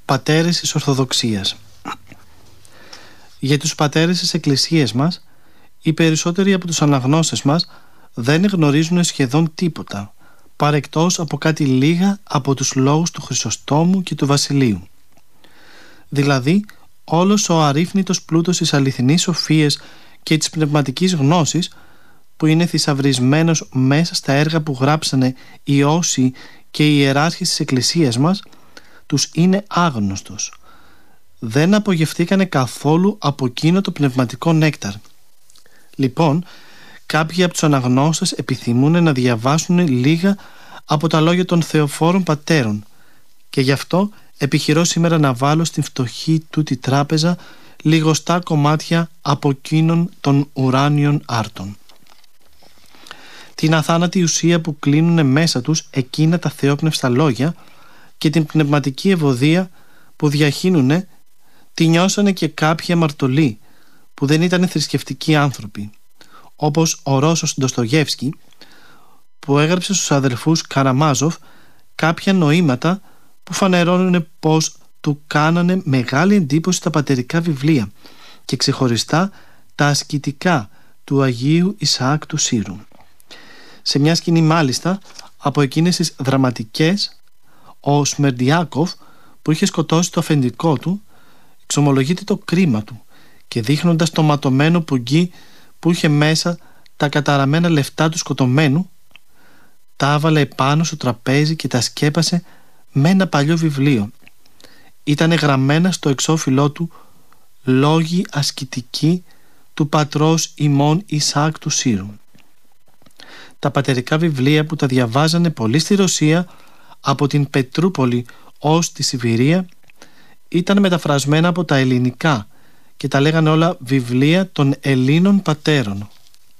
πατέρες της Ορθοδοξίας. Για τους πατέρες της Εκκλησίας μας, οι περισσότεροι από τους αναγνώστες μας δεν γνωρίζουν σχεδόν τίποτα, παρεκτός από κάτι λίγα από τους λόγους του Χρυσοστόμου και του Βασιλείου. Δηλαδή, όλος ο αρρύθμιτος πλούτος της αληθινής σοφίας και της πνευματικής γνώσης, που είναι θησαυρισμένος μέσα στα έργα που γράψανε οι όσοι και οι ιεράρχες της Εκκλησίας μας, τους είναι άγνωστος. Δεν απογευτήκανε καθόλου από εκείνο το πνευματικό νέκταρ. Λοιπόν, κάποιοι από τους αναγνώστες επιθυμούν να διαβάσουν λίγα από τα λόγια των θεοφόρων πατέρων, και γι' αυτό επιχειρώ σήμερα να βάλω στην φτωχή τούτη τράπεζα λιγοστά κομμάτια από εκείνων των ουράνιων άρτων. Την αθάνατη ουσία που κλείνουν μέσα τους εκείνα τα θεόπνευστα λόγια και την πνευματική ευωδία που διαχύνουνε, τη νιώσανε και κάποιοι αμαρτωλοί που δεν ήταν θρησκευτικοί άνθρωποι, όπως ο Ρώσος Ντοστογεύσκι, που έγραψε στους αδελφούς Καραμάζοφ κάποια νοήματα που φανερώνουν πως του κάνανε μεγάλη εντύπωση τα πατερικά βιβλία και ξεχωριστά τα ασκητικά του Αγίου Ισαάκ του Σύρου. Σε μια σκηνή μάλιστα από εκείνες τις δραματικές, ο Σμερντιάκοφ, που είχε σκοτώσει το αφεντικό του, εξομολογείται το κρίμα του και δείχνοντας το ματωμένο πουγγί που είχε μέσα τα καταραμένα λεφτά του σκοτωμένου, τα άβαλε επάνω στο τραπέζι και τα σκέπασε με ένα παλιό βιβλίο. Ήτανε γραμμένα στο εξώφυλλό του «Λόγοι ασκητικοί του πατρός ημών Ισαάκ του Σύρου». Τα πατερικά βιβλία που τα διαβάζανε πολύ στη Ρωσία, από την Πετρούπολη ως τη Σιβηρία, ήταν μεταφρασμένα από τα ελληνικά και τα λέγανε όλα βιβλία των Ελλήνων πατέρων.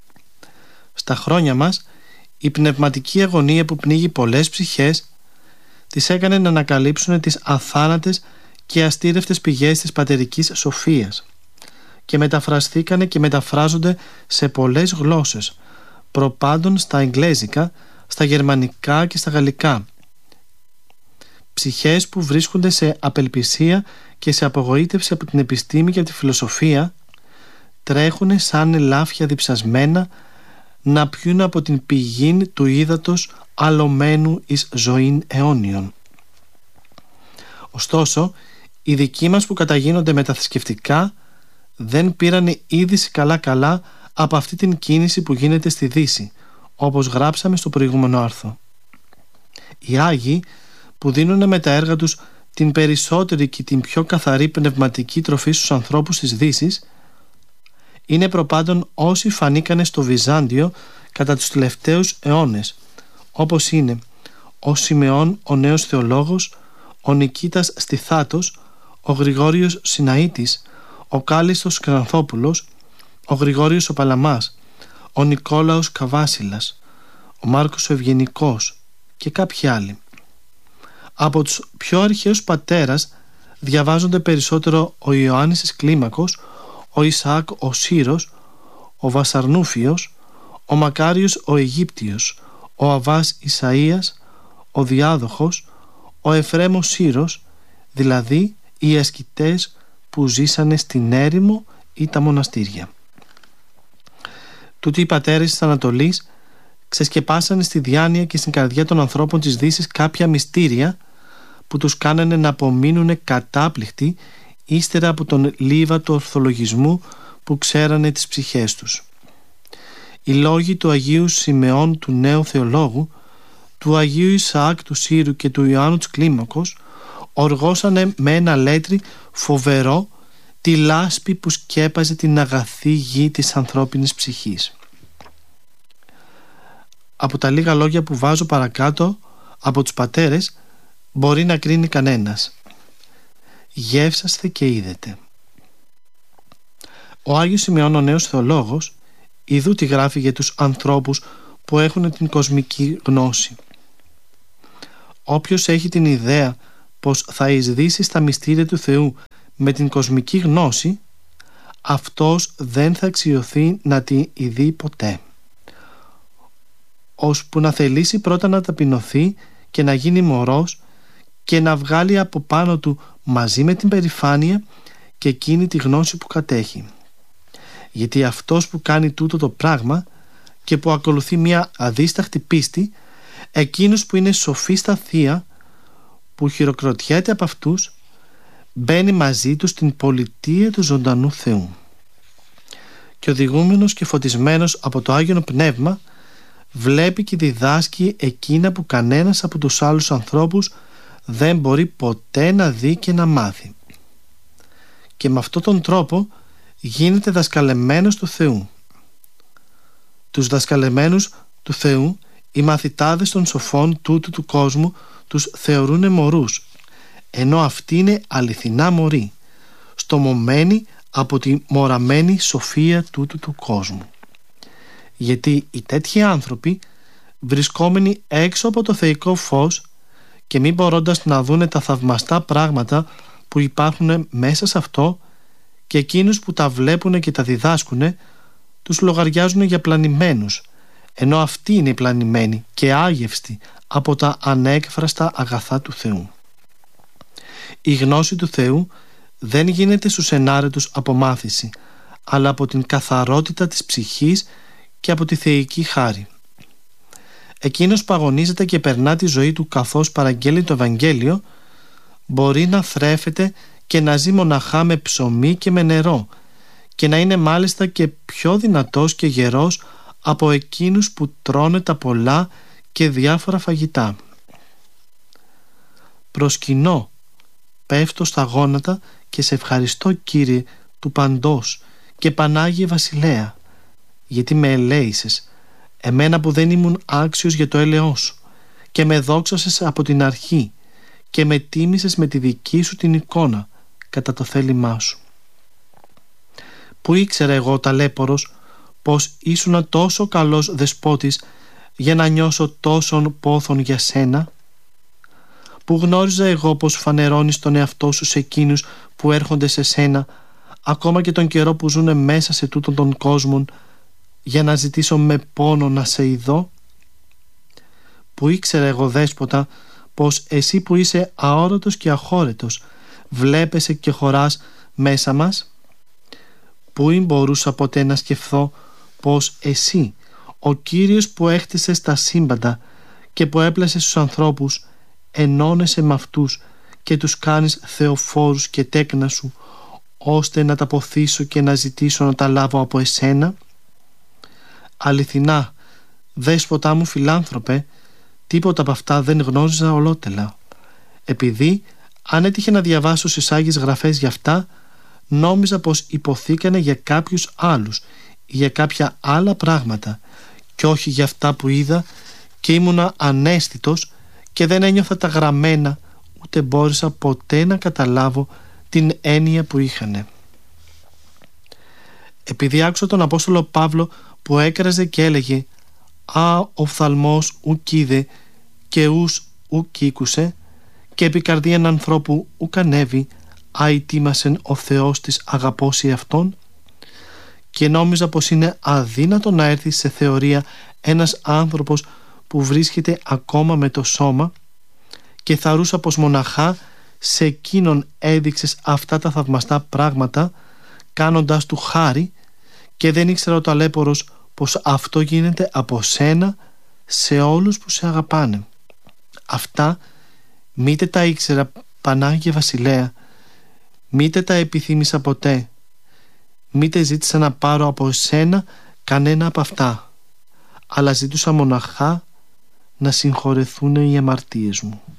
Στα χρόνια μας, η πνευματική αγωνία που πνίγει πολλές ψυχές τις έκανε να ανακαλύψουν τις αθάνατες και αστήρευτες πηγές της πατερικής σοφίας και μεταφραστήκανε και μεταφράζονται σε πολλές γλώσσες, προπάντων στα εγγλέζικα, στα γερμανικά και στα γαλλικά. Ψυχές που βρίσκονται σε απελπισία και σε απογοήτευση από την επιστήμη και τη φιλοσοφία τρέχουνε σαν ελάφια διψασμένα να πιούν από την πηγή του ύδατος αλωμένου εις ζωήν αιώνιον. Ωστόσο, οι δικοί μας που καταγίνονται μεταθρησκευτικά δεν πήραν είδηση καλά-καλά από αυτή την κίνηση που γίνεται στη Δύση, όπως γράψαμε στο προηγούμενο άρθρο. Οι Άγιοι που δίνουν με τα έργα τους την περισσότερη και την πιο καθαρή πνευματική τροφή στους ανθρώπους της Δύσης είναι προπάντων όσοι φανήκανε στο Βυζάντιο κατά τους τελευταίους αιώνες, όπως είναι ο Σιμεών ο νέος θεολόγος, ο Νικήτας Στιθάτος, ο Γρηγόριος Σιναήτης, ο Κάλιστος Κρανθόπουλος, ο Γρηγόριος ο Παλαμάς, ο Νικόλαος Καβάσιλας, ο Μάρκος ο Ευγενικός και κάποιοι άλλοι. Από τους πιο αρχαίους πατέρας διαβάζονται περισσότερο ο Ιωάννης της Κλίμακος, ο Ισαάκ ο Σύρος, ο Βασαρνούφιος, ο Μακάριος ο Αιγύπτιος, ο Αβάς Ισαΐας, ο Διάδοχος, ο Εφραίμ ο Σύρος, δηλαδή οι ασκητές που ζήσανε στην έρημο ή τα μοναστήρια. Τούτοι οι πατέρες της Ανατολής ξεσκεπάσανε στη διάνοια και στην καρδιά των ανθρώπων της Δύσης κάποια μυστήρια που τους κάνανε να απομείνουν κατάπληκτοι ύστερα από τον λίβα του ορθολογισμού που ξέρανε τις ψυχές τους. Οι λόγοι του Αγίου Σιμεών του νέου θεολόγου, του Αγίου Ισαάκ του Σύρου και του Ιωάννου της Κλίμακος οργώσανε με ένα λέτρι φοβερό τη λάσπη που σκέπαζε την αγαθή γη της ανθρώπινης ψυχής. Από τα λίγα λόγια που βάζω παρακάτω από τους πατέρες μπορεί να κρίνει κανένας. Γεύσαστε και είδετε. Ο Άγιος Σιμεών ο νέος θεολόγος ιδού τι γράφει για τους ανθρώπους που έχουν την κοσμική γνώση. Όποιος έχει την ιδέα πως θα εισδύσει στα μυστήρια του Θεού με την κοσμική γνώση, αυτός δεν θα αξιωθεί να την ειδεί ποτέ, ώσπου να θελήσει πρώτα να ταπεινωθεί και να γίνει μωρός και να βγάλει από πάνω του μαζί με την περηφάνεια και εκείνη τη γνώση που κατέχει. Γιατί αυτός που κάνει τούτο το πράγμα και που ακολουθεί μια αδίσταχτη πίστη, εκείνος που είναι σοφή στα θεία, που χειροκροτιέται από αυτούς, μπαίνει μαζί τους στην πολιτεία του ζωντανού Θεού. Και οδηγούμενος και φωτισμένος από το Άγιον Πνεύμα, βλέπει και διδάσκει εκείνα που κανένας από τους άλλους ανθρώπους δεν μπορεί ποτέ να δει και να μάθει. Και με αυτόν τον τρόπο γίνεται δασκαλεμένος του Θεού. Τους δασκαλεμένους του Θεού οι μαθητάδες των σοφών τούτου του κόσμου τους θεωρούν μωρούς, ενώ αυτοί είναι αληθινά μωροί, στομωμένοι από τη μοραμένη σοφία τούτου του κόσμου. Γιατί οι τέτοιοι άνθρωποι, βρισκόμενοι έξω από το θεϊκό φως και μη μπορώντας να δούνε τα θαυμαστά πράγματα που υπάρχουν μέσα σε αυτό, και εκείνους που τα βλέπουν και τα διδάσκουν, τους λογαριάζουν για πλανημένους, ενώ αυτοί είναι οι πλανημένοι και άγευστοι από τα ανέκφραστα αγαθά του Θεού. Η γνώση του Θεού δεν γίνεται στους ενάρετους από μάθηση, αλλά από την καθαρότητα της ψυχής και από τη θεϊκή χάρη. Εκείνος που αγωνίζεται και περνά τη ζωή του καθώς παραγγέλει το Ευαγγέλιο, μπορεί να θρέφεται και να ζει μοναχά με ψωμί και με νερό, και να είναι μάλιστα και πιο δυνατός και γερός από εκείνους που τρώνε τα πολλά και διάφορα φαγητά. Προσκυνώ, πέφτω στα γόνατα και σε ευχαριστώ, Κύριε του παντός και Πανάγιε Βασιλέα, γιατί με ελέησες, εμένα που δεν ήμουν άξιος για το έλεος σου, και με δόξασες από την αρχή και με τίμησες με τη δική σου την εικόνα κατά το θέλημά σου. Που ήξερα εγώ ταλέπορος πως ήσουνα τόσο καλός δεσπότης για να νιώσω τόσον πόθον για σένα? Που γνώριζα εγώ πως φανερώνεις τον εαυτό σου σε εκείνους που έρχονται σε σένα, ακόμα και τον καιρό που ζουνε μέσα σε τούτον τον κόσμο, για να ζητήσω με πόνο να σε ειδώ? Που ήξερα εγώ, δέσποτα, πως εσύ που είσαι αόρατος και αχώρετος βλέπεσαι και χωράς μέσα μας? Πού μπορούσα ποτέ να σκεφθώ πως εσύ, ο Κύριος που έχτισες τα σύμπαντα και που έπλασες στους ανθρώπους, ενώνεσαι με αυτούς και τους κάνεις θεοφόρους και τέκνα σου, ώστε να τα ποθήσω και να ζητήσω να τα λάβω από εσένα? Αληθινά, δέσποτά μου φιλάνθρωπε, τίποτα από αυτά δεν γνώριζα ολότελα. Επειδή αν έτυχε να διαβάσω στις Άγιες Γραφές για αυτά, νόμιζα πως υποθήκανε για κάποιους άλλους ή για κάποια άλλα πράγματα και όχι για αυτά που είδα, και ήμουνα αναίσθητος και δεν ένιωθα τα γραμμένα, ούτε μπόρεσα ποτέ να καταλάβω την έννοια που είχανε. Επειδή άκουσα τον Απόστολο Παύλο που έκραζε και έλεγε «Α, οφθαλμός ουκ είδε και ους ουκ ήκουσε, και επί καρδίαν ανθρώπου ουκ ανέβη, α ητήμασεν ο Θεός της αγαπώσει αυτόν», και νόμιζα πως είναι αδύνατο να έρθει σε θεωρία ένας άνθρωπος που βρίσκεται ακόμα με το σώμα, και θαρούσα πως μοναχά σε εκείνον έδειξες αυτά τα θαυμαστά πράγματα, κάνοντάς του χάρη, και δεν ήξερα ο ταλέπορος πως αυτό γίνεται από σένα σε όλους που σε αγαπάνε. Αυτά μήτε τα ήξερα, Πανάγιε Βασιλέα, μήτε τα επιθύμησα ποτέ, μήτε ζήτησα να πάρω από εσένα κανένα από αυτά, αλλά ζήτουσα μοναχά να συγχωρεθούν οι αμαρτίες μου.